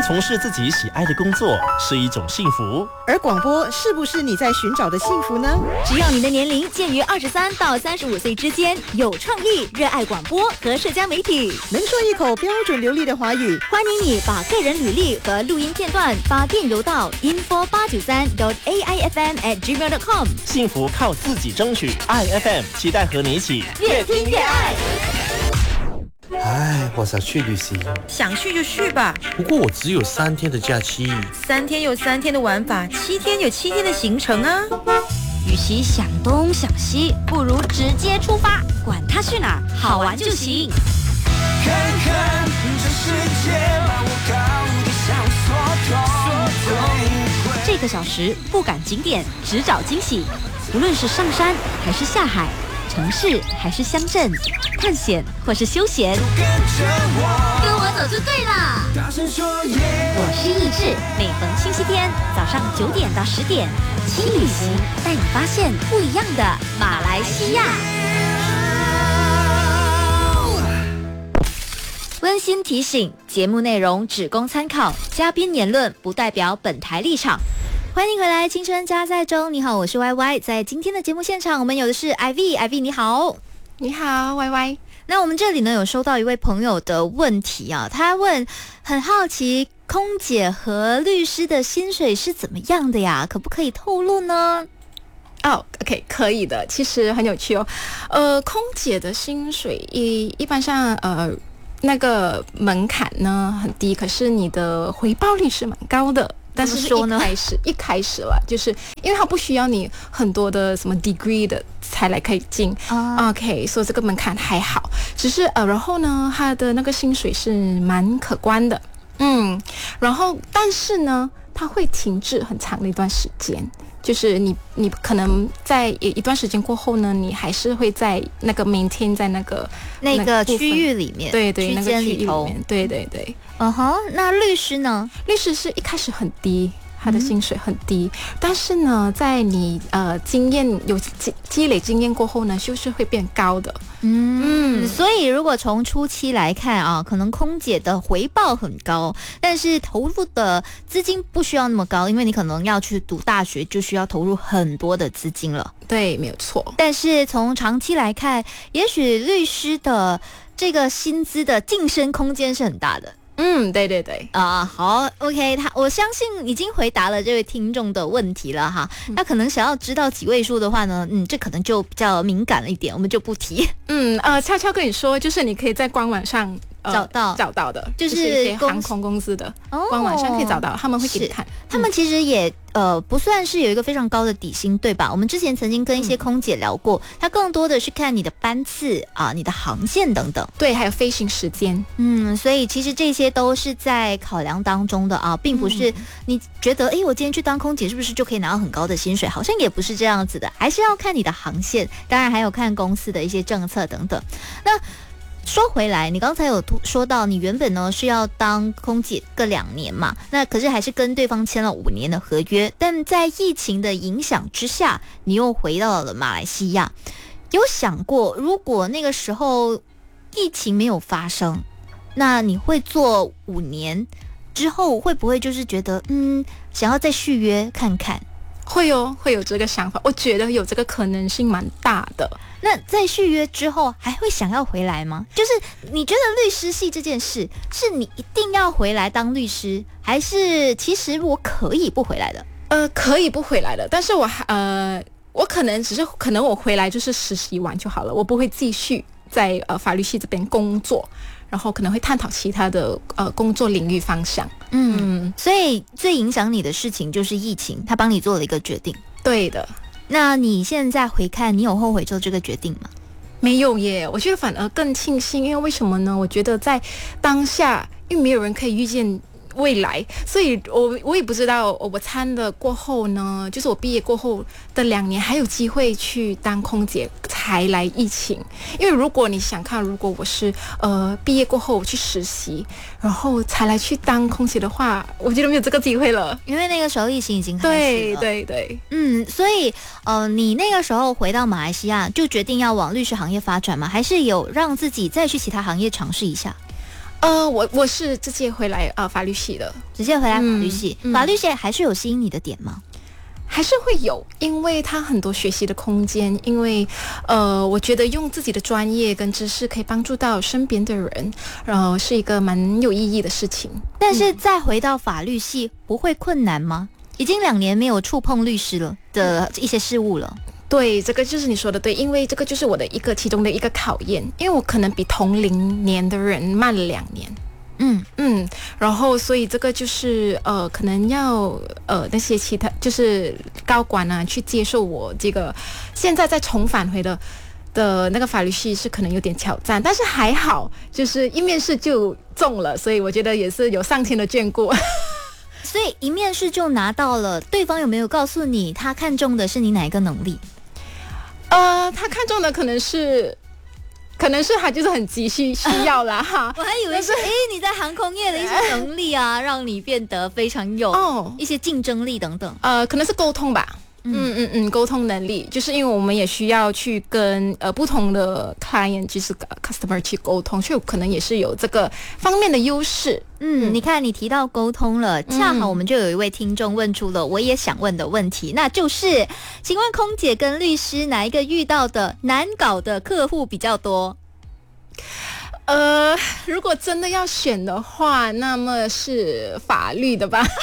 从事自己喜爱的工作是一种幸福。 而广播是不是你在寻找的幸福呢？ 只要你的年龄介于23到35岁之间，有创意，热爱广播和社交媒体， 能说一口标准流利的华语， 欢迎你把个人履历和录音片段发电邮到 info893.aifm@gmail.com。 幸福靠自己争取，爱 FM 期待和你一起越听越爱。 唉，我想去旅行， 想去就去吧。 不过我只有3天的假期 ，3天有3天的玩法，7天有7天的行程啊。 与其想东想西，不如直接出发，管它去哪儿，好玩就行。 看看这世界，把我高低向所动。 这个小时不赶景点，只找惊喜。无论是上山还是下海，城市还是乡镇，探险或是休闲， 跟我走就对了。 大声说耶！ 我是易志，每逢星期天早上9点到10点，轻旅行带你发现不一样的马来西亚。温馨提醒：节目内容只供参考，嘉宾言论不代表本台立场。欢迎回来，青春加载中。你好，我是 YY。在今天的节目现场，我们有的是 Ivy， 你好。 你好 YY。 那我们这里呢有收到一位朋友的问题啊，他问很好奇，空姐和律师的薪水是怎么样的呀？可不可以透露呢 ？OK， 可以的。其实很有趣哦。空姐的薪水一般上那个门槛呢很低，可是你的回报率是蛮高的。但是说呢， 一开始了，就是因为它不需要你很多的什么 degree 的才来可以进，OK， 所以这个门槛还好，只是然后呢，它的那个薪水是蛮可观的，然后但是呢，它会停滞很长的一段时间。就是你可能在一段时间过后呢，你还是会在那个 maintain 在那个区域里面， 对， 区间里头， 对。 那律师呢？ 律师是一开始很低，他的薪水很低，但是呢，在你经验有积累经验过后呢，就是会变高的。 所以如果从初期来看啊，可能空姐的回报很高，但是投入的资金不需要那么高，因为你可能要去读大学，就需要投入很多的资金了。 对，没有错。 但是从长期来看，也许律师的这个薪资的晋升空间是很大的。 对好 OK， 我相信已经回答了这位听众的问题了哈。那可能想要知道几位数的话呢，这可能就比较敏感了一点，我们就不提。 悄悄跟你说，就是你可以在官网上找到的，就是一些航空公司的官网上可以找到，他们会给你看。 他们其实也不算是有一个非常高的底薪，对吧？我们之前曾经跟一些空姐聊过，它更多的是看你的班次啊、你的航线等等， 对，还有飞行时间。 所以其实这些都是在考量当中的啊，并不是你觉得我今天去当空姐是不是就可以拿到很高的薪水？好像也不是这样子的，还是要看你的航线，当然还有看公司的一些政策等等。那说回来，你刚才有说到你原本呢是要当空姐个2年嘛，那可是还是跟对方签了5年的合约，但在疫情的影响之下，你又回到了马来西亚。有想过如果那个时候疫情没有发生，那你会做5年之后会不会就是觉得想要再续约看看？ 会有这个想法，我觉得有这个可能性蛮大的。 那在续约之后还会想要回来吗？就是你觉得律师系这件事是你一定要回来当律师，还是其实我可以不回来的？ 可以不回来的，但是我可能我回来就是实习完就好了，我不会继续在法律系这边工作，然后可能会探讨其他的工作领域方向。 所以最影响你的事情就是疫情，他帮你做了一个决定。 对的。 那你现在回看，你有后悔做这个决定吗？ 没有耶，我觉得反而更庆幸，因为为什么呢？我觉得在当下，因为没有人可以预见未来，所以我也不知道我参了过后呢，就是我毕业过后的2年还有机会去当空姐，才来疫情。因为如果你想看，如果我是毕业过后去实习，然后才来去当空姐的话，我觉得没有这个机会了， 因为那个时候疫情已经开始了。 对， 所以你那个时候回到马来西亚就决定要往律师行业发展吗？还是有让自己再去其他行业尝试一下？ 我是直接回来法律系的， 直接回来法律系， 嗯法律系还是有吸引你的点吗？ 还是会有，因为它很多学习的空间，因为我觉得用自己的专业跟知识可以帮助到身边的人，然后是一个蛮有意义的事情。 但是再回到法律系，不会困难吗？已经2年没有触碰律师了的一些事物了。 对，这个就是你说的对，因为这个就是我的其中的一个考验，因为我可能比同龄年的人慢了2年。然后所以这个就是可能要那些其他就是高管啊去接受我这个现在再重返回的那个法律系是可能有点挑战，但是还好，就是一面试就中了，所以我觉得也是有上天的眷顾。 所以一面试就拿到了，对方有没有告诉你他看中的是你哪一个能力？ 他看中的可能是他就是很急需要啦哈。 我还以为是你在航空业的一些能力啊，让你变得非常有一些竞争力等等。 可能是沟通吧。沟通能力，就是因为我们也需要去跟不同的 client 就是 customer 去沟通，所以可能也是有这个方面的优势。 你看你提到沟通了，恰好我们就有一位听众问出了我也想问的问题，那就是请问空姐跟律师哪一个遇到的难搞的客户比较多？ 如果真的要选的话，那么是法律的吧。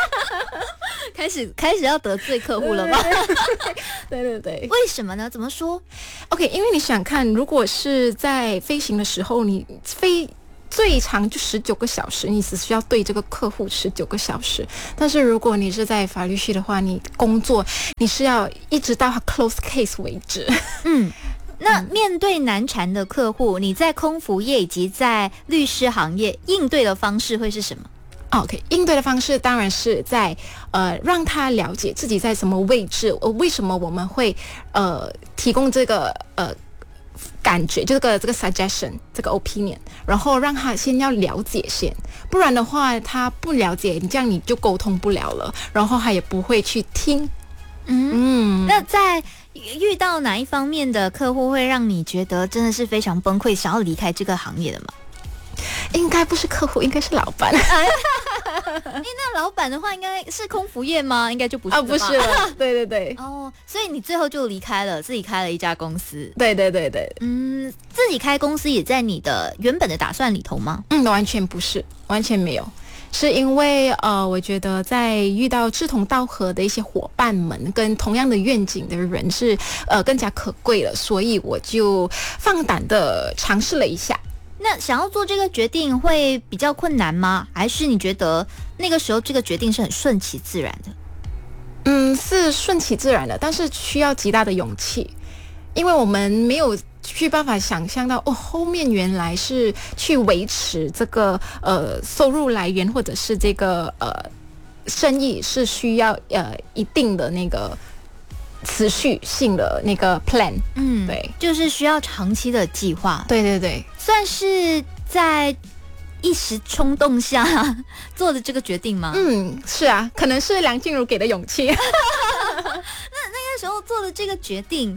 开始要得罪客户了吗？ 对， 为什么呢？怎么说 ？OK， 因为你想看，如果是在飞行的时候，你飞最长就19个小时，你只需要对这个客户19个小时。但是如果你是在法律系的话，你工作你是要一直到 close case 为止。 那面对难缠的客户，你在空服业以及在律师行业应对的方式会是什么 ？OK， 应对的方式当然是在让他了解自己在什么位置，为什么我们会提供这个感觉，就这个 suggestion， 这个 opinion， 然后让他先要了解先，不然的话他不了解，这样你就沟通不了了，然后他也不会去听。 那在遇到哪一方面的客户会让你觉得真的是非常崩溃，想要离开这个行业的吗？ 应该不是客户，应该是老板。 那老板的话应该是空服业吗？应该就不是不是了。对。 所以你最后就离开了，自己开了一家公司。 对。 自己开公司也在你的原本的打算里头吗？ 完全不是，完全没有。是因为我觉得在遇到志同道合的一些伙伴们跟同样的愿景的人是更加可贵了，所以我就放胆的尝试了一下。 那想要做这个决定会比较困难吗？还是你觉得那个时候这个决定是很顺其自然的？ 是顺其自然的，但是需要极大的勇气，因为我们没有去办法想象到后面原来是去维持这个收入来源或者是这个生意是需要一定的那个持续性的那个 plan。对， 就是需要长期的计划。 对， 算是在一时冲动下做的这个决定吗？ 是啊，可能是梁静茹给的勇气。 那个时候做的这个决定，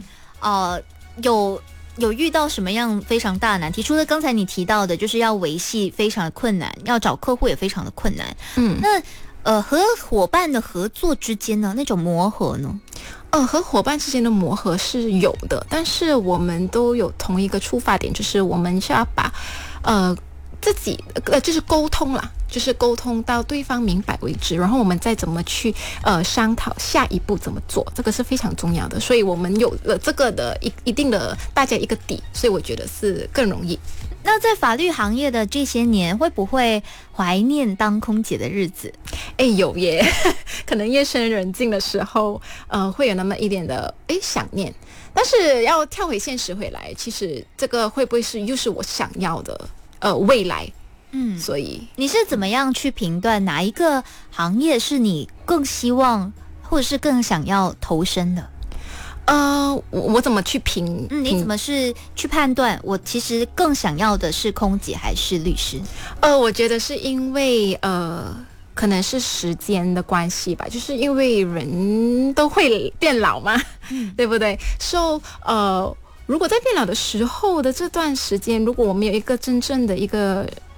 有遇到什么样非常大的难题？除了刚才你提到的，就是要维系非常的困难，要找客户也非常的困难。那和伙伴的合作之间呢，那种磨合呢？ 和伙伴之间的磨合是有的，但是我们都有同一个出发点，就是我们是要把自己就是沟通啦，就是沟通到对方明白为止，然后我们再怎么去商讨下一步怎么做，这个是非常重要的。所以我们有了这个的一定的大家一个底，所以我觉得是更容易。 那在法律行业的这些年，会不会怀念当空姐的日子？ 有耶，可能夜深人静的时候，会有那么一点的想念。但是要跳回现实回来，其实这个会不会是又是我想要的未来？所以你是怎么样去评断哪一个行业是你更希望或者是更想要投身的？ 我怎么去评？ 你怎么是去判断我其实更想要的是空姐还是律师？ 我觉得是因为可能是时间的关系吧，就是因为人都会变老嘛，对不对？ So 如果在变老的时候的这段时间，如果我们有一个真正的一个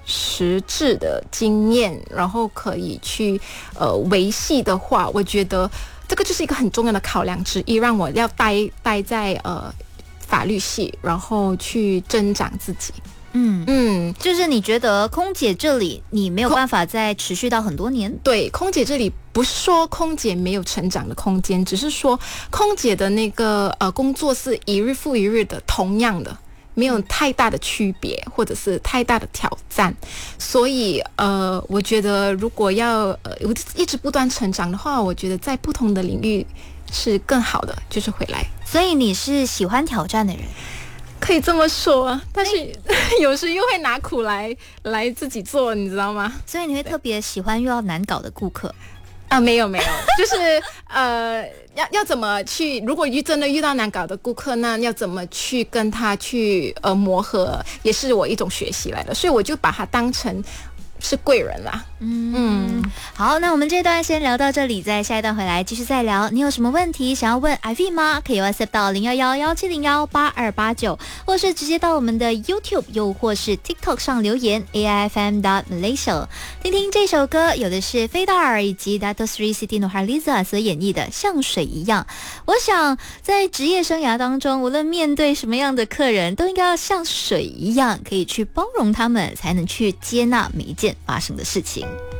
实质的经验，然后可以去维系的话，我觉得这个就是一个很重要的考量之一，让我要待在法律系，然后去增长自己。 就是你觉得空姐这里你没有办法再持续到很多年？ 对，空姐这里不是说空姐没有成长的空间，只是说空姐的那个工作是一日复一日的，同样的，没有太大的区别，或者是太大的挑战。所以我觉得如果要一直不断成长的话，我觉得在不同的领域是更好的，就是回来。 所以你是喜欢挑战的人？ 可以这么说，但是有时又会拿苦来自己做，你知道吗？ 所以你会特别喜欢遇到难搞的顾客？ 没有，就是要怎么去？如果真的遇到难搞的顾客，那要怎么去跟他去磨合，也是我一种学习来的，所以我就把它当成是贵人啦。 好，那我们这段先聊到这里，在下一段回来继续再聊。你有什么问题想要问 Ivy 吗？可以 WhatsApp 到011-1701-8289，或是直接到我们的 YouTube 又或是 TikTok 上留言 AIFM.Malaysia。 听听这首歌，有的是菲达尔以及 Dato Sri Siti Nurhaliza 所演绎的《像水一样》。我想在职业生涯当中，无论面对什么样的客人，都应该要像水一样，可以去包容他们，才能去接纳每一件发生的事情。